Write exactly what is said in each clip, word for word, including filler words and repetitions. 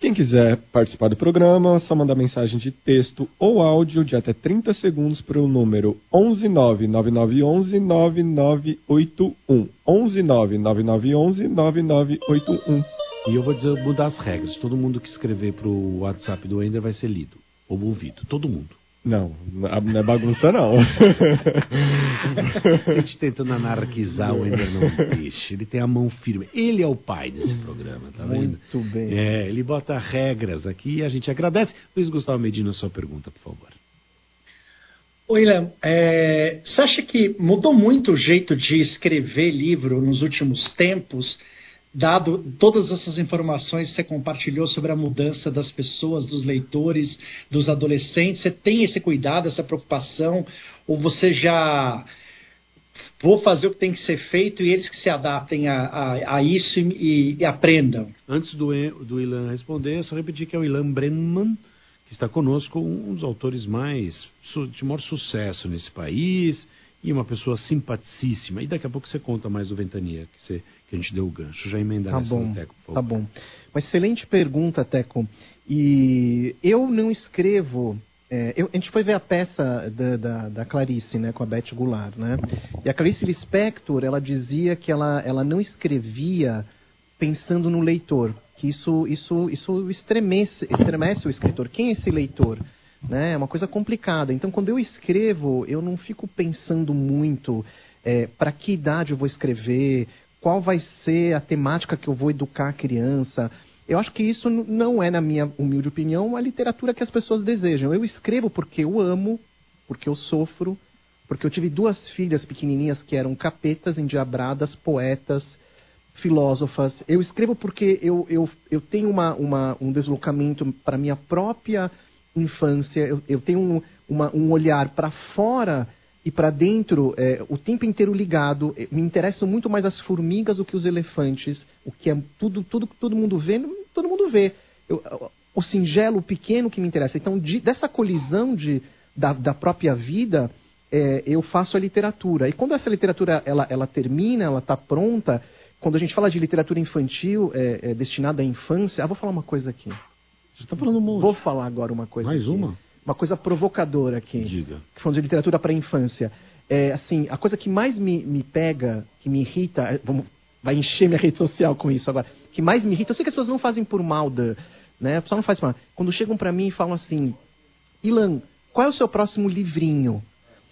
Quem quiser participar do programa, é só mandar mensagem de texto ou áudio de até trinta segundos para o número onze nove nove nove um um nove nove oito um. onze nove nove nove um um nove nove oito um. E eu vou dizer, mudar as regras. Todo mundo que escrever para o WhatsApp do Ender vai ser lido ou ouvido. Todo mundo. Não, não é bagunça não. A gente tentando anarquizar, o Ender não deixa. Ele tem a mão firme. Ele é o pai desse programa, tá vendo? Muito bem. É, ele bota regras aqui e a gente agradece. Luiz Gustavo Medina, sua pergunta, por favor. Oi, Léo. É, você acha que mudou muito o jeito de escrever livro nos últimos tempos, dado todas essas informações que você compartilhou sobre a mudança das pessoas, dos leitores, dos adolescentes? Você tem esse cuidado, essa preocupação? Ou você já... Vou fazer o que tem que ser feito e eles que se adaptem a, a, a isso e, e aprendam? Antes do, do Ilan responder, eu só repetir que é o Ilan Brenman, que está conosco, um dos autores mais de maior sucesso nesse país e uma pessoa simpaticíssima. E daqui a pouco você conta mais do Ventania, que, você, que a gente deu o gancho. Já emendar tá nessa, bom, Teco, por favor. Tá bom. Uma excelente pergunta, Teco. E eu não escrevo... É, eu, a gente foi ver a peça da, da, da Clarice, né, com a Beth Goulart, né? E a Clarice Lispector, ela dizia que ela, ela não escrevia pensando no leitor, que isso, isso, isso estremece, estremece o escritor. Quem é esse leitor? Né? É uma coisa complicada. Então, quando eu escrevo, eu não fico pensando muito é, para que idade eu vou escrever, qual vai ser a temática que eu vou educar a criança. Eu acho que isso não é, na minha humilde opinião, a literatura que as pessoas desejam. Eu escrevo porque eu amo, porque eu sofro, porque eu tive duas filhas pequenininhas que eram capetas, endiabradas, poetas, filósofas. Eu escrevo porque eu, eu, eu tenho uma, uma, um deslocamento para a minha própria infância. Eu, eu tenho um, uma, um olhar para fora e para dentro, é, o tempo inteiro ligado. Me interessam muito mais as formigas do que os elefantes. O que é tudo, tudo que todo mundo vê, todo mundo vê. Eu, o singelo, o pequeno que me interessa. Então, de, dessa colisão de, da, da própria vida, é, eu faço a literatura. E quando essa literatura ela, ela termina, ela está pronta, quando a gente fala de literatura infantil é, é, destinada à infância... Ah, vou falar uma coisa aqui. Você está falando um monte. Vou falar agora uma coisa Mais aqui. uma? Uma coisa provocadora aqui. Diga. Falando de literatura para a infância. É, assim, a coisa que mais me, me pega, que me irrita... Vamos, vai encher minha rede social com isso agora. Que mais me irrita... Eu sei que as pessoas não fazem por mal, da, né? A pessoa não faz por mal. Quando chegam para mim e falam assim... Ilan, qual é o seu próximo livrinho?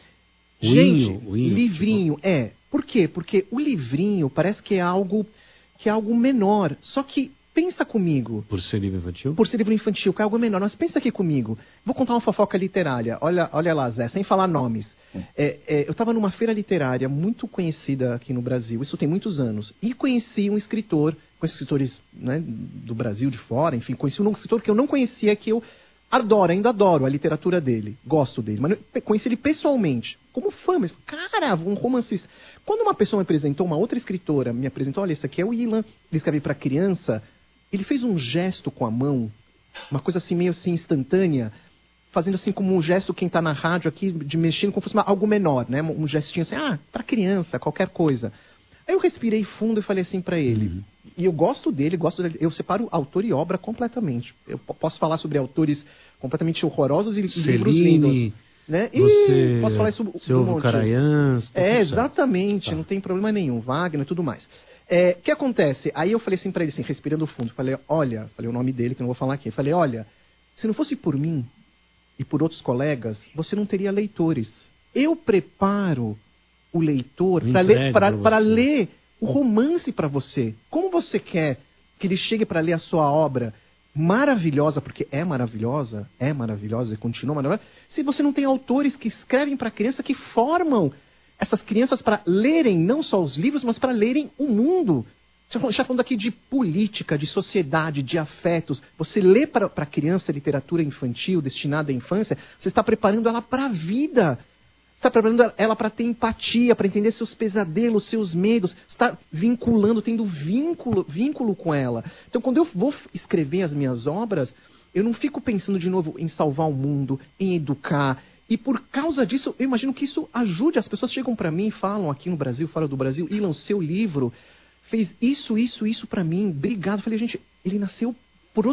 O Gente, inho, o inho, livrinho, tipo... é. Por quê? Porque o livrinho parece que é algo, que é algo menor. Só que... Pensa comigo. Por ser livro infantil? Por ser livro infantil, que é algo menor. Mas pensa aqui comigo. Vou contar uma fofoca literária. Olha, olha lá, Zé, sem falar nomes. É, é, eu estava numa feira literária muito conhecida aqui no Brasil. Isso tem muitos anos. E conheci um escritor, com escritores, né, do Brasil, de fora, enfim. Conheci um escritor que eu não conhecia, que eu adoro, ainda adoro a literatura dele. Gosto dele. Mas conheci ele pessoalmente. Como fã, mas, cara, um romancista. Quando uma pessoa me apresentou, uma outra escritora me apresentou, olha, esse aqui é o Ilan, ele escreve para criança... Ele fez um gesto com a mão, uma coisa assim meio assim instantânea, fazendo assim como um gesto quem está na rádio aqui, de mexendo como se fosse uma, algo menor, né? Um gestinho assim, ah, para criança, qualquer coisa. Aí eu respirei fundo e falei assim para ele, uhum. E eu gosto dele, gosto dele, eu separo autor e obra completamente. Eu posso falar sobre autores completamente horrorosos e Celine, livros lindos. Né? E você, posso falar isso do monte. Carayan, É, exatamente, tá. Não tem problema nenhum, Wagner e tudo mais. O é, que acontece? Aí eu falei assim pra ele, assim, respirando fundo, falei, olha, falei o nome dele, que eu não vou falar aqui, falei, olha, se não fosse por mim e por outros colegas, você não teria leitores. Eu preparo o leitor para ler, pra, pra ler o romance para você. Como você quer que ele chegue para ler a sua obra maravilhosa, porque é maravilhosa, é maravilhosa e continua maravilhosa, se você não tem autores que escrevem para criança, que formam essas crianças para lerem não só os livros, mas para lerem o mundo. Você está falando aqui de política, de sociedade, de afetos. Você lê para a criança literatura infantil destinada à infância, você está preparando ela para a vida. Você está preparando ela para ter empatia, para entender seus pesadelos, seus medos. Você está vinculando, tendo vínculo, vínculo com ela. Então, quando eu vou escrever as minhas obras, eu não fico pensando de novo em salvar o mundo, em educar. E por causa disso, eu imagino que isso ajude. As pessoas chegam para mim e falam aqui no Brasil, fora do Brasil, Ilan, seu livro fez isso, isso, isso para mim. Obrigado. Eu falei, gente, ele nasceu